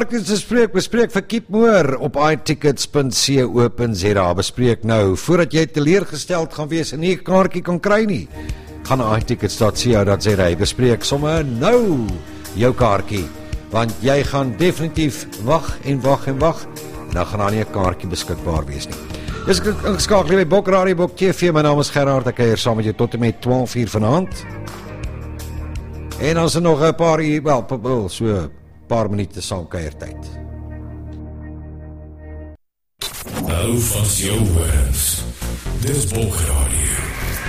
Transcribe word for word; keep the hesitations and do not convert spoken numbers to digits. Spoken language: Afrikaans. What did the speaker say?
Bespreek, bespreek vir Keep More op i tickets punt co punt za. Bespreek nou, voordat jy teleurgesteld gaan wees en nie 'n kaartjie kan kry nie. Gaan na i tickets punt co punt za. Bespreek sommer nou jou kaartjie, want jy gaan definitief wag en wag en wag, en dan gaan daar nie 'n kaartjie beskikbaar wees nie. Dis ek ingeskakel by Bok Radio, Bok T V. My naam is Gerard, ek kuier saam met jou tot en met twaalf uur vanaand. En dan is er nog 'n paar uur, wel, wel so paar minute saam kuiertyd. Nou vas jou horens. Dis Bok Radio.